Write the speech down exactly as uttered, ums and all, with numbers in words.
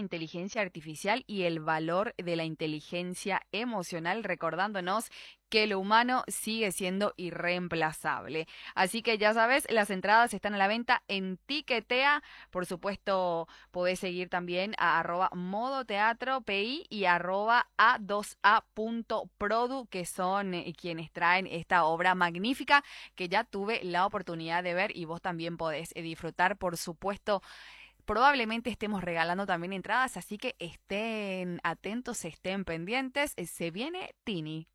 inteligencia artificial y el valor de la inteligencia emocional, recordándonos que lo humano sigue siendo irreemplazable. Así que ya sabes, las entradas están a la venta en Tiquetea. Por supuesto, podés seguir también a arroba modo teatro pi y arroba a dos a punto produ, que son eh, quienes traen esta obra magnífica que ya tuve la oportunidad de ver y vos también podés eh, disfrutar, por supuesto. Probablemente estemos regalando también entradas, así que estén atentos, estén pendientes. Eh, Se viene Tini.